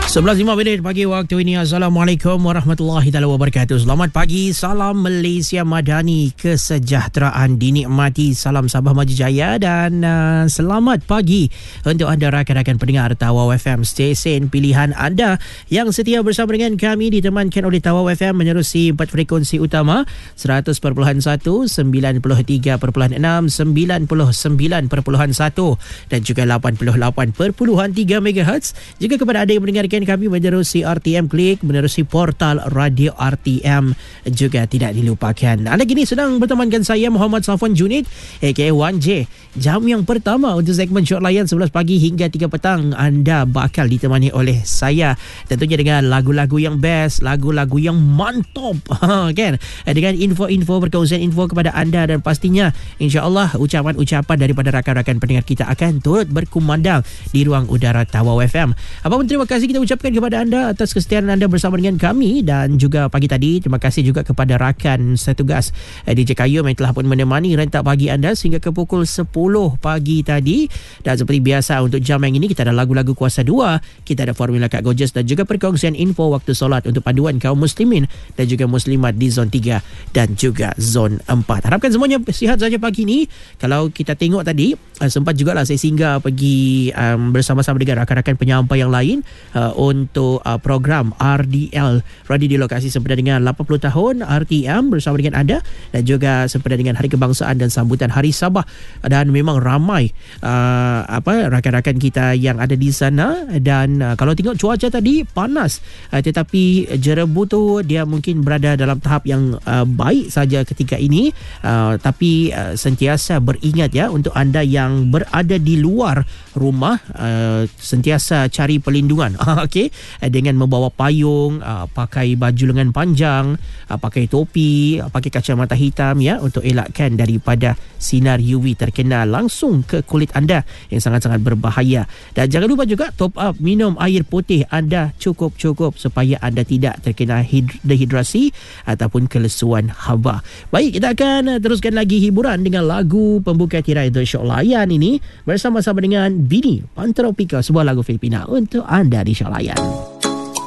11.05 pagi waktu ini. Assalamualaikum warahmatullahi wabarakatuh. Selamat pagi, salam Malaysia Madani, kesejahteraan dinikmati, salam Sabah Maju Jaya dan selamat pagi untuk anda rakan-rakan pendengar Tawau FM, stesen pilihan anda yang setia bersama dengan kami, ditemankan oleh Tawau FM menerusi 4 frekuensi utama 100.1, 93.6, 99.1 dan juga 88.3 MHz. Juga kepada anda yang mendengarkan kami menerusi RTM Klik, menerusi portal Radio RTM juga tidak dilupakan. Anda kini sedang bertemankan saya Muhammad Safwan Junid aka 1J. Jam yang pertama untuk segmen Short Layan 11 pagi hingga 3 petang anda bakal ditemani oleh saya, tentunya dengan lagu-lagu yang best, lagu-lagu yang mantap kan, dengan info-info, perkongsian info kepada anda, dan pastinya insya-Allah ucapan-ucapan daripada rakan-rakan pendengar kita akan turut berkumandang di ruang udara Tawau FM. Apapun terima kasih kita ucapkan kepada anda atas kesetiaan anda bersama dengan kami, dan juga pagi tadi terima kasih juga kepada rakan setugas DJ Kayum yang telah pun menemani rentak pagi anda sehingga ke pukul 10 pagi tadi. Dan seperti biasa untuk jam yang ini kita ada lagu-lagu kuasa 2, kita ada Formula Kak Gorgeous dan juga perkongsian info waktu solat untuk paduan kaum muslimin dan juga muslimat di zon 3 dan juga zon 4. Harapkan semuanya sihat saja pagi ini. Kalau kita tengok tadi sempat jugalah saya singgah pergi bersama-sama dengan rakan-rakan penyampai yang lain untuk program RDL, Radio di Lokasi, sempena dengan 80 tahun RTM bersama dengan anda, dan juga sempena dengan Hari Kebangsaan dan sambutan Hari Sabah. Dan memang ramai rakan-rakan kita yang ada di sana. Dan kalau tengok cuaca tadi panas, tetapi jerebu tu dia mungkin berada dalam tahap yang baik saja ketika ini. Tapi sentiasa beringat ya, untuk anda yang berada di luar rumah, sentiasa cari pelindungan. Okey, dengan membawa payung, pakai baju lengan panjang, pakai topi, pakai kacamata hitam ya, untuk elakkan daripada sinar UV terkena langsung ke kulit anda yang sangat-sangat berbahaya. Dan jangan lupa juga top up minum air putih anda cukup-cukup supaya anda tidak terkena dehidrasi ataupun kelesuan haba. Baik, kita akan teruskan lagi hiburan dengan lagu pembuka tirai The Short Layan ini bersama-sama dengan Bini Pantropika, sebuah lagu Filipina untuk anda di Short Layan.